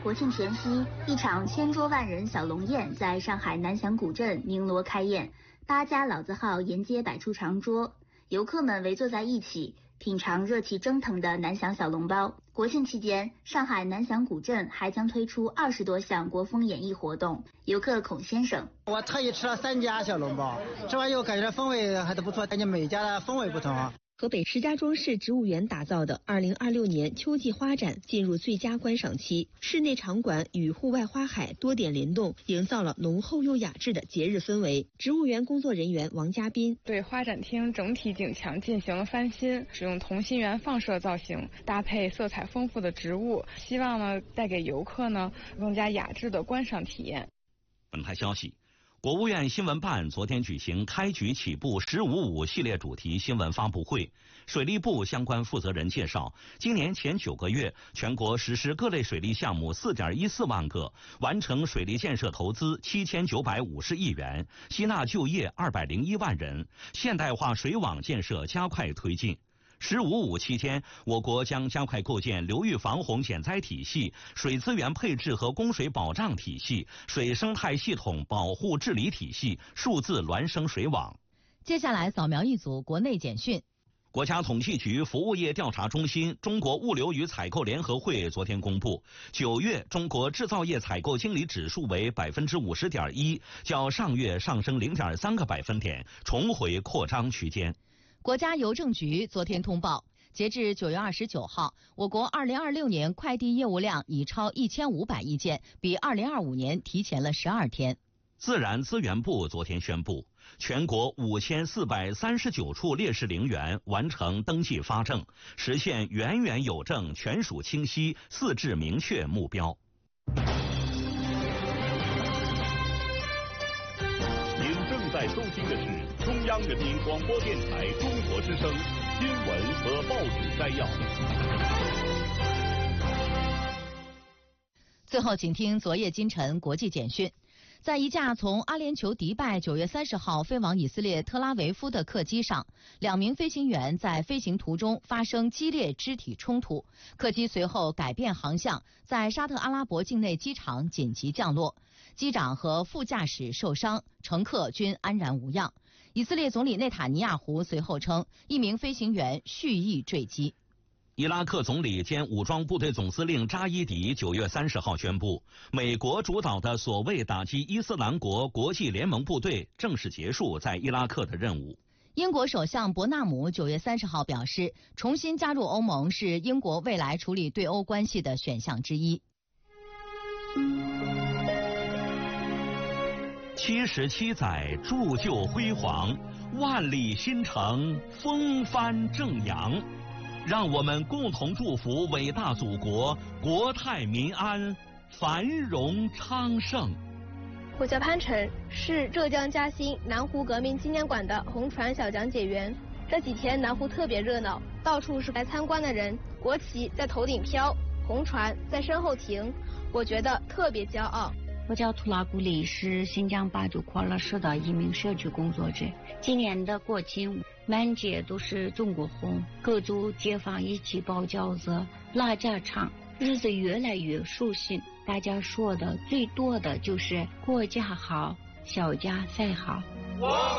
国庆前夕，一场千桌万人小龙宴在上海南翔古镇鸣锣开宴，8家老字号沿街摆出长桌，游客们围坐在一起，品尝热气蒸腾的南翔小笼包。国庆期间，上海南翔古镇还将推出20多项国风演艺活动。游客孔先生： 我特意吃了3家小笼包，吃完以后感觉风味还是不错，感觉每家的风味不同啊。 河北石家庄市植物园打造的2026年秋季花展进入最佳观赏期，室内场馆与户外花海多点联动，营造了浓厚又雅致的节日氛围。植物园工作人员王嘉宾对花展厅整体景墙进行了翻新，使用同心圆放射造型，搭配色彩丰富的植物，希望呢带给游客呢更加雅致的观赏体验。 本台消息。国务院新闻办昨天举行开局起步“15+5”系列主题新闻发布会，水利部相关负责人介绍，今年前9个月，全国实施各类水利项目4.14万个，完成水利建设投资7950亿元，吸纳就业201万人，现代化水网建设加快推进。“15+5”期间，我国将加快构建流域防洪减灾体系、水资源配置和供水保障体系、水生态系统保护治理体系、数字孪生水网。 接下来扫描一组国内简讯。 国家统计局服务业调查中心、中国物流与采购联合会昨天公布，9月中国制造业采购经理指数为50.1%，较上月上升0.3个百分点，重回扩张区间。 国家邮政局昨天通报，截至9月29号，我国2026年快递业务量已超1500亿件，比2025年提前了12天。 自然资源部昨天宣布，全国5439处烈士陵园完成登记发证，实现园园有证、权属清晰、4治明确目标。 您正在收听的是中央人民广播电台中国之声新闻和报纸摘要。 最后，请听昨夜今晨国际简讯。在一架从阿联酋迪拜9月30号飞往以色列特拉维夫的客机上，2名飞行员在飞行途中发生激烈肢体冲突，客机随后改变航向，在沙特阿拉伯境内机场紧急降落，机长和副驾驶受伤，乘客均安然无恙。以色列总理内塔尼亚胡随后称，1名飞行员蓄意坠机。 伊拉克总理兼武装部队总司令扎伊迪9月30号宣布，美国主导的所谓打击伊斯兰国国际联盟部队正式结束在伊拉克的任务。 英国首相伯纳姆9月30号表示，重新加入欧盟是英国未来处理对欧关系的选项之一。 77载铸就辉煌，万里新城风帆正扬。让我们共同祝福伟大祖国国泰民安，繁荣昌盛。 我叫潘晨，是浙江嘉兴南湖革命纪念馆的红船小讲解员。这几天南湖特别热闹，到处是来参观的人，国旗在头顶飘，红船在身后停，我觉得特别骄傲。 我叫图拉古里，是新疆巴竹扩乐市的一名社区工作者。今年的国庆满街都是中国红，各族街坊一起包饺子、拉家常，日子越来越舒心。大家说的最多的就是国家好，小家再好。